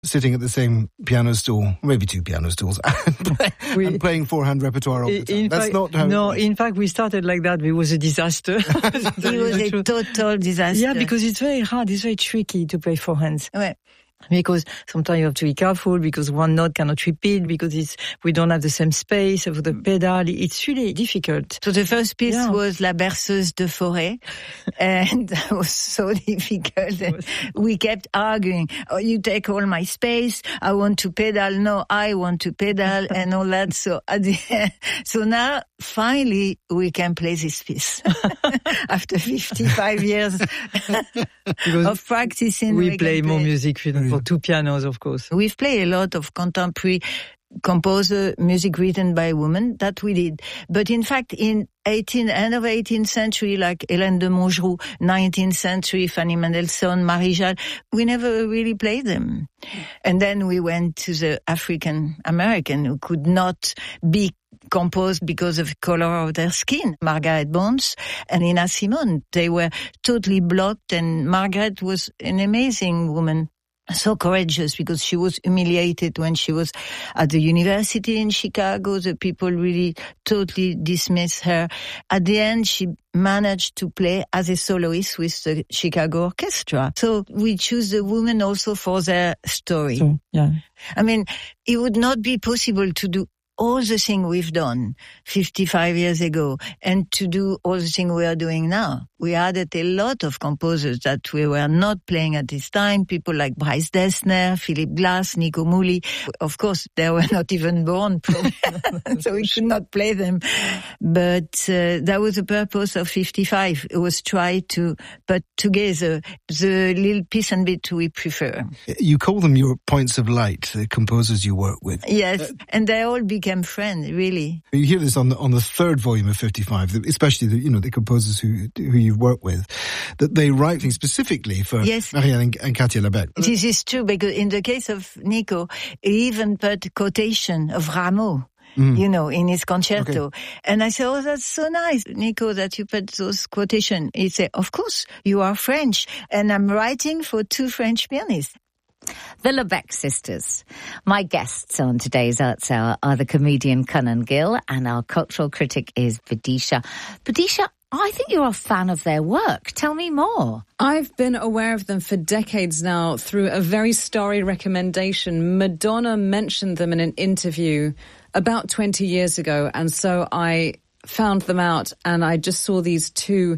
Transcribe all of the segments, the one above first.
sitting at the same piano stool, maybe two piano stools, and playing four-hand repertoire all the time. That's not how it was. In fact, we started like that. It was a disaster. It was a total disaster. Yeah, because it's very hard. It's very tricky to play four hands. Ouais. Because sometimes you have to be careful because one note cannot repeat because we don't have the same space of the pedal. It's really difficult. So the first piece was La Berceuse de Forêt, and that was so difficult. We kept arguing. Oh, you take all my space. I want to pedal. No, I want to pedal, and all that. So so now finally we can play this piece after 55 years of practicing. We play more music for two pianos, of course. We've played a lot of contemporary composer music written by women, that we did. But in fact, in end of 18th century, like Hélène de Montgeroux, 19th century, Fanny Mendelssohn, Marie Jal, we never really played them. And then we went to the African American who could not be composed because of the color of their skin. Margaret Bonds and Nina Simone, they were totally blocked, and Margaret was an amazing woman. So courageous because she was humiliated when she was at the university in Chicago. The people really totally dismissed her. At the end, she managed to play as a soloist with the Chicago Orchestra. So we choose the women also for their story. So, yeah. I mean, it would not be possible to do all the things we've done 55 years ago and to do all the things we are doing now. We added a lot of composers that we were not playing at this time, people like Bryce Dessner, Philip Glass, Nico Muhly. Of course, they were not even born, so we could not play them. But that was the purpose of 55. It was try to put together the little piece and bit we prefer. You call them your points of light, the composers you work with. Yes, and they all became friends, really. You hear this on the third volume of 55, especially the composers who you've worked with, that they write things specifically for Marianne and Katia Lebec. This is true, because in the case of Nico, he even put quotation of Rameau. In his concerto. Okay. And I said, oh, that's so nice, Nico, that you put those quotations. He said, of course, you are French, and I'm writing for two French pianists. The Lebec sisters. My guests on today's Arts Hour are the comedian Cunan Gill, and our cultural critic is Vidisha. Vidisha, I think you're a fan of their work. Tell me more. I've been aware of them for decades now through a very starry recommendation. Madonna mentioned them in an interview about 20 years ago, and so I found them out, and I just saw these two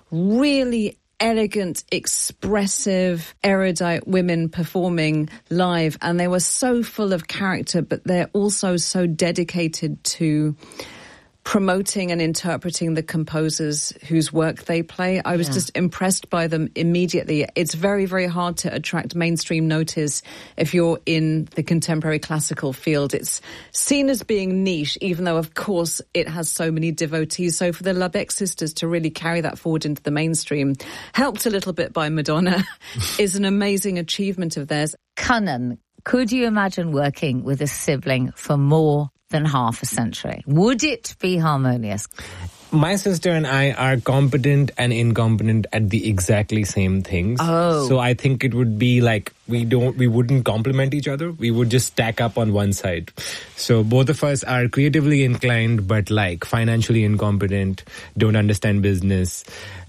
really elegant, expressive, erudite women performing live, and they were so full of character, but they're also so dedicated to promoting and interpreting the composers whose work they play. I was just impressed by them immediately. It's very, very hard to attract mainstream notice if you're in the contemporary classical field. It's seen as being niche, even though, of course, it has so many devotees. So for the Lebec sisters to really carry that forward into the mainstream, helped a little bit by Madonna, is an amazing achievement of theirs. Cunan, could you imagine working with a sibling for more than half a century? Would it be harmonious? My sister and I are competent and incompetent at the exactly same things. Oh. So I think it would be like we wouldn't complement each other. We would just stack up on one side. So both of us are creatively inclined, but like financially incompetent, don't understand business.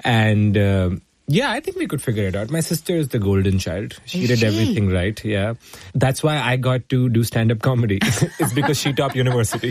And I think we could figure it out. My sister is the golden child. She did everything right, yeah. That's why I got to do stand-up comedy. It's because she topped university.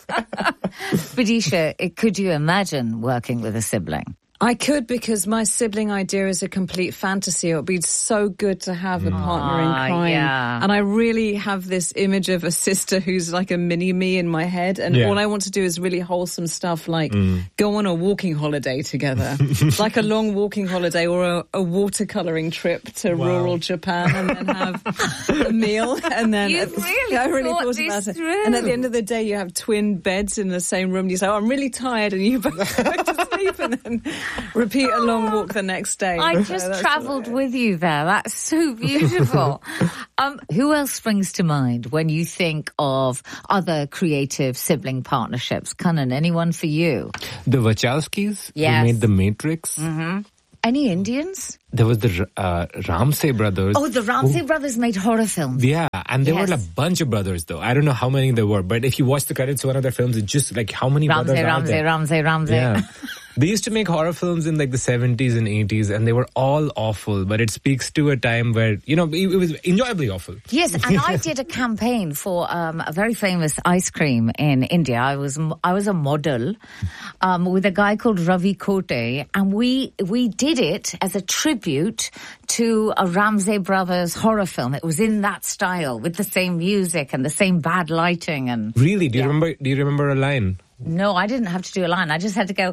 Vidisha, could you imagine working with a sibling? I could, because my sibling idea is a complete fantasy. It would be so good to have a partner in crime. Yeah. And I really have this image of a sister who's like a mini-me in my head. And all I want to do is really wholesome stuff like go on a walking holiday together. Like a long walking holiday or a watercolouring trip to rural Japan, and then have a meal. And then I really thought about it. And at the end of the day, you have twin beds in the same room. You say, I'm really tired, and you both go to sleep, and then repeat a long walk the next day. I just travelled with you there. That's so beautiful. Who else springs to mind when you think of other creative sibling partnerships? Cunan, anyone for you? The Wachowskis, yes, who made The Matrix. Mm-hmm. Any Indians? There was the Ramsay brothers. Oh, the Ramsay brothers made horror films. Yeah, and there were like a bunch of brothers, though. I don't know how many there were, but if you watch the credits to one of their films, it's just like how many brothers are there? Ramsay. Yeah. They used to make horror films in like the 70s and 80s, and they were all awful, but it speaks to a time where, it was enjoyably awful. Yes, and I did a campaign for a very famous ice cream in India. I was a model with a guy called Ravi Kote, and we did it as a tribute to a Ramsay Brothers horror film. It was in that style with the same music and the same bad lighting. And really, do you remember a line? No, I didn't have to do a line. I just had to go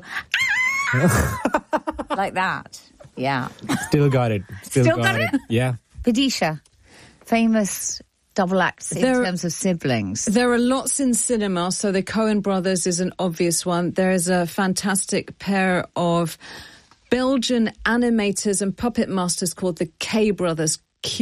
like that. Yeah. Still got it. Still got it? Yeah. Vidisha, famous double acts in terms of siblings. There are lots in cinema, so the Coen brothers is an obvious one. There is a fantastic pair of Belgian animators and puppet masters called the K Brothers,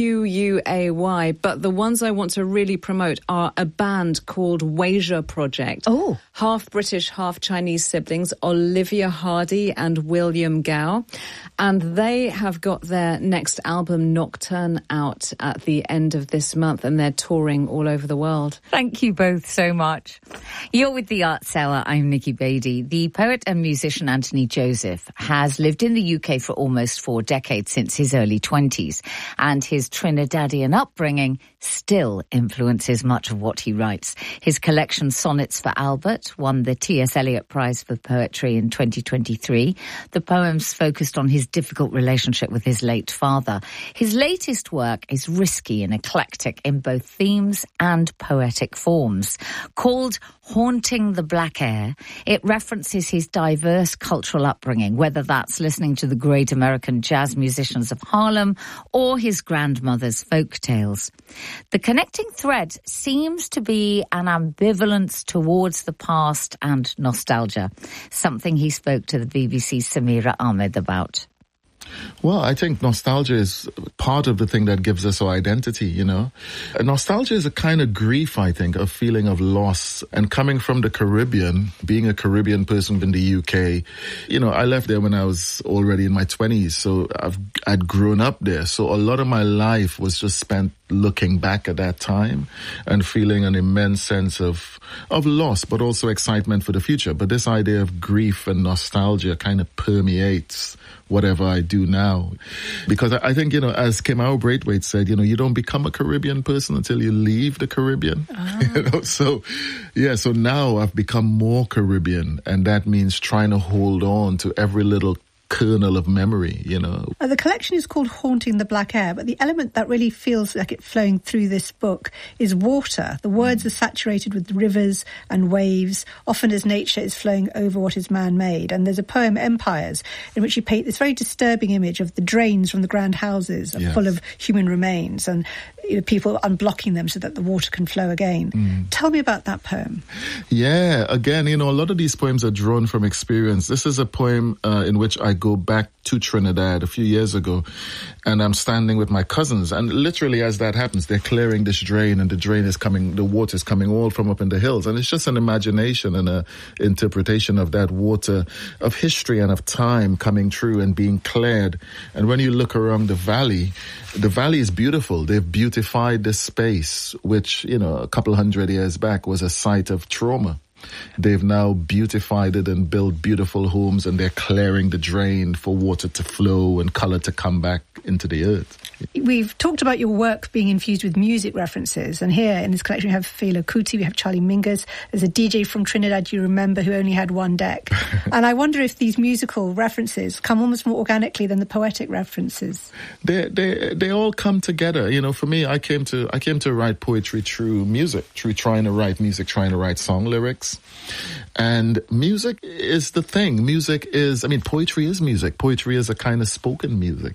Quay, but the ones I want to really promote are a band called Wasia Project. Oh. Half British, half Chinese siblings, Olivia Hardy and William Gao. And they have got their next album, Nocturne, out at the end of this month, and they're touring all over the world. Thank you both so much. You're with the Arts Hour. I'm Nikki Beattie. The poet and musician Anthony Joseph has lived in the UK for almost 4 decades, since his early 20s, and his Trinidadian upbringing still influences much of what he writes. His collection Sonnets for Albert won the T.S. Eliot Prize for Poetry in 2023. The poems focused on his difficult relationship with his late father. His latest work is risky and eclectic in both themes and poetic forms. Called Haunting the Black Air, it references his diverse cultural upbringing, whether that's listening to the great American jazz musicians of Harlem or his grandmother's folk tales. The connecting thread seems to be an ambivalence towards the past and nostalgia, something he spoke to the BBC's Samira Ahmed about. Well, I think nostalgia is part of the thing that gives us our identity, Nostalgia is a kind of grief, I think, a feeling of loss. And coming from the Caribbean, being a Caribbean person in the UK, I left there when I was already in my 20s. So I'd grown up there. So a lot of my life was just spent looking back at that time and feeling an immense sense of loss, but also excitement for the future. But this idea of grief and nostalgia kind of permeates whatever I do now. Because I think, as Kamau Braithwaite said, you don't become a Caribbean person until you leave the Caribbean. Oh. So now I've become more Caribbean, and that means trying to hold on to every little kernel of memory, The collection is called Haunting the Black Air, but the element that really feels like it flowing through this book is water. The words are saturated with rivers and waves, often as nature is flowing over what is man-made. And there's a poem, Empires, in which you paint this very disturbing image of the drains from the grand houses full of human remains and people unblocking them so that the water can flow again. Tell me about that poem. Yeah, again, a lot of these poems are drawn from experience. This is a poem in which I go back to Trinidad a few years ago, and I'm standing with my cousins, and literally as that happens, they're clearing this drain, and the water is coming all from up in the hills, and it's just an imagination and an interpretation of that water, of history and of time coming through and being cleared. And when you look around the valley is beautiful. They've beautified this space, which, a couple hundred years back was a site of trauma. They've now beautified it and built beautiful homes, and they're clearing the drain for water to flow and colour to come back into the earth. We've talked about your work being infused with music references, and here in this collection we have Fela Kuti, we have Charlie Mingus, there's a DJ from Trinidad you remember who only had one deck. And I wonder if these musical references come almost more organically than the poetic references. They all come together. For me, I came to write poetry through music, through trying to write music, trying to write song lyrics. And music is the thing. Poetry is music. Poetry is a kind of spoken music,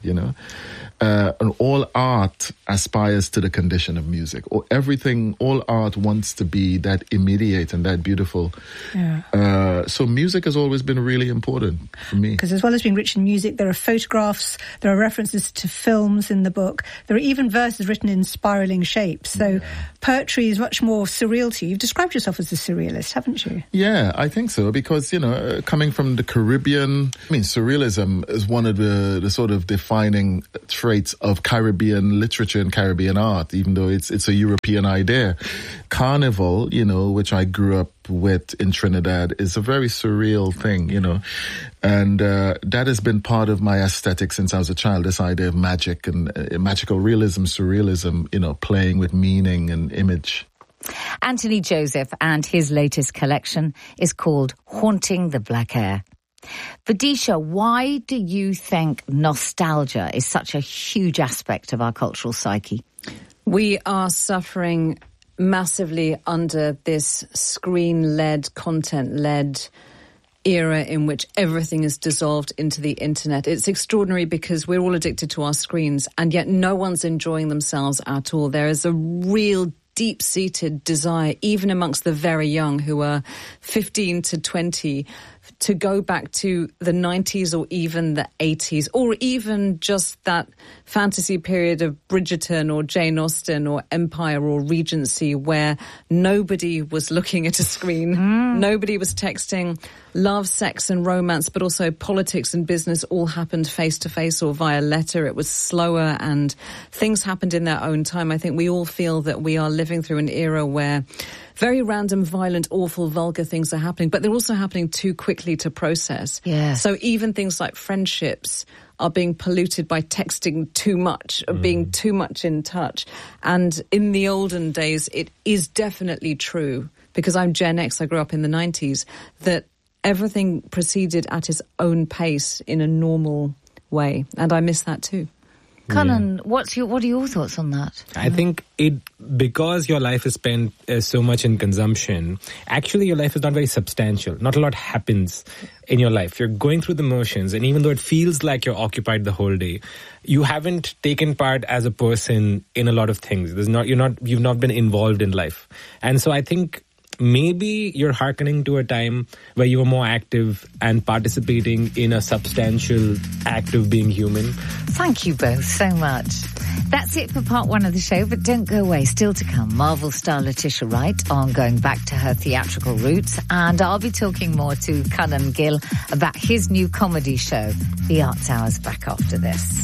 and all art aspires to the condition of music. All art wants to be that immediate and that beautiful. Yeah. So music has always been really important for me. Because as well as being rich in music, there are photographs, there are references to films in the book. There are even verses written in spiraling shapes. So poetry is much more surreal to you. You've described yourself as a surrealist, haven't haven't you? Yeah, I think so, because, coming from the Caribbean, surrealism is one of the sort of defining traits of Caribbean literature and Caribbean art, even though it's a European idea. Carnival, which I grew up with in Trinidad, is a very surreal thing, and that has been part of my aesthetic since I was a child, this idea of magic and magical realism, surrealism, playing with meaning and image. Anthony Joseph, and his latest collection is called Haunting the Black Air. Vidisha, why do you think nostalgia is such a huge aspect of our cultural psyche? We are suffering massively under this screen-led, content-led era in which everything is dissolved into the internet. It's extraordinary because we're all addicted to our screens, and yet no one's enjoying themselves at all. There is a real deep-seated desire, even amongst the very young who are 15 to 20, to go back to the 90s or even the 80s, or even just that fantasy period of Bridgerton or Jane Austen or Empire or Regency, where nobody was looking at a screen, nobody was texting. Love, sex and romance, but also politics and business all happened face-to-face or via letter. It was slower and things happened in their own time. I think we all feel that we are living through an era where very random, violent, awful, vulgar things are happening, but they're also happening too quickly to process. Yeah. So even things like friendships are being polluted by texting too much, or being too much in touch. And in the olden days, it is definitely true, because I'm Gen X, I grew up in the 90s, that everything proceeded at its own pace in a normal way. And I miss that too. Kanan, what are your thoughts on that? I think because your life is spent so much in consumption, actually your life is not very substantial. Not a lot happens in your life. You're going through the motions, and even though it feels like you're occupied the whole day, you haven't taken part as a person in a lot of things. You've not been involved in life. And so I think maybe you're hearkening to a time where you were more active and participating in a substantial act of being human. Thank you both so much. That's it for part one of the show, but don't go away. Still to come, Marvel star Letitia Wright on going back to her theatrical roots, and I'll be talking more to Kanan Gill about his new comedy show, The Arts Hour's back after this.